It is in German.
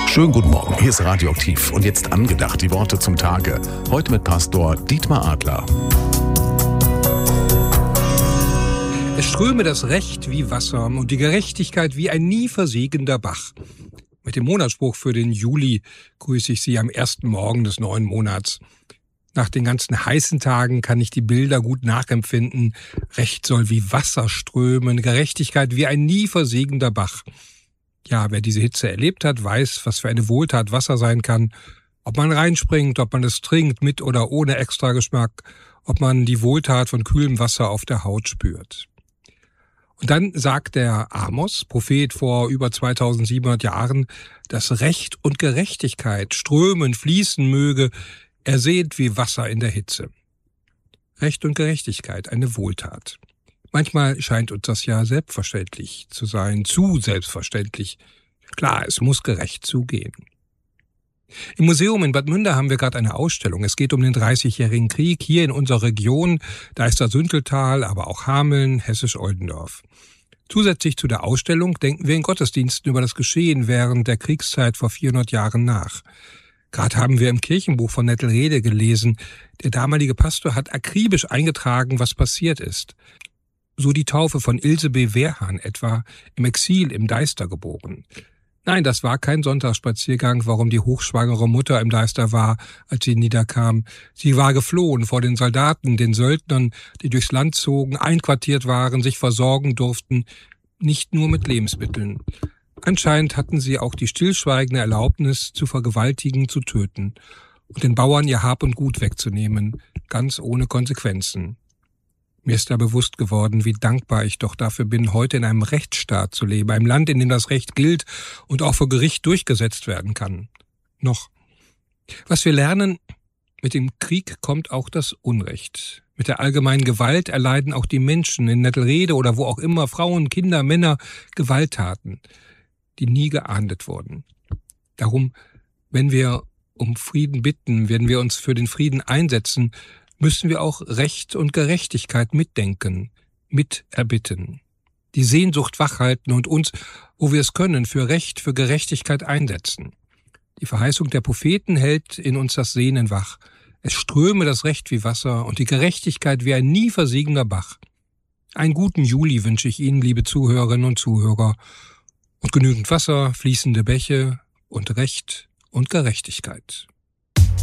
Schönen guten Morgen, hier ist Radioaktiv und jetzt angedacht die Worte zum Tage. Heute mit Pastor Dietmar Adler. Es ströme das Recht wie Wasser und die Gerechtigkeit wie ein nie versiegender Bach. Mit dem Monatsspruch für den Juli grüße ich Sie am ersten Morgen des neuen Monats. Nach den ganzen heißen Tagen kann ich die Bilder gut nachempfinden. Recht soll wie Wasser strömen, Gerechtigkeit wie ein nie versiegender Bach. Ja, wer diese Hitze erlebt hat, weiß, was für eine Wohltat Wasser sein kann. Ob man reinspringt, ob man es trinkt, mit oder ohne Extrageschmack, ob man die Wohltat von kühlem Wasser auf der Haut spürt. Und dann sagt der Amos, Prophet vor über 2700 Jahren, dass Recht und Gerechtigkeit strömen, fließen möge, ersehnt wie Wasser in der Hitze. Recht und Gerechtigkeit, eine Wohltat. Manchmal scheint uns das ja selbstverständlich zu sein, zu selbstverständlich. Klar, es muss gerecht zugehen. Im Museum in Bad Münder haben wir gerade eine Ausstellung. Es geht um den 30-jährigen Krieg hier in unserer Region. Da ist das Sünteltal, aber auch Hameln, Hessisch-Oldendorf. Zusätzlich zu der Ausstellung denken wir in Gottesdiensten über das Geschehen während der Kriegszeit vor 400 Jahren nach. Gerade haben wir im Kirchenbuch von Nettelrede gelesen, der damalige Pastor hat akribisch eingetragen, was passiert ist. So die Taufe von Ilse B. Wehrhahn etwa, im Exil im Deister geboren. Nein, das war kein Sonntagsspaziergang, warum die hochschwangere Mutter im Deister war, als sie niederkam. Sie war geflohen vor den Soldaten, den Söldnern, die durchs Land zogen, einquartiert waren, sich versorgen durften, nicht nur mit Lebensmitteln. Anscheinend hatten sie auch die stillschweigende Erlaubnis, zu vergewaltigen, zu töten und den Bauern ihr Hab und Gut wegzunehmen, ganz ohne Konsequenzen. Mir ist da bewusst geworden, wie dankbar ich doch dafür bin, heute in einem Rechtsstaat zu leben, einem Land, in dem das Recht gilt und auch vor Gericht durchgesetzt werden kann. Noch. Was wir lernen, mit dem Krieg kommt auch das Unrecht. Mit der allgemeinen Gewalt erleiden auch die Menschen in Nettelrede oder wo auch immer, Frauen, Kinder, Männer, Gewalttaten, die nie geahndet wurden. Darum, wenn wir um Frieden bitten, wenn wir uns für den Frieden einsetzen, müssen wir auch Recht und Gerechtigkeit mitdenken, miterbitten. Die Sehnsucht wachhalten und uns, wo wir es können, für Recht, für Gerechtigkeit einsetzen. Die Verheißung der Propheten hält in uns das Sehnen wach. Es ströme das Recht wie Wasser und die Gerechtigkeit wie ein nie versiegender Bach. Einen guten Juli wünsche ich Ihnen, liebe Zuhörerinnen und Zuhörer, und genügend Wasser, fließende Bäche und Recht und Gerechtigkeit.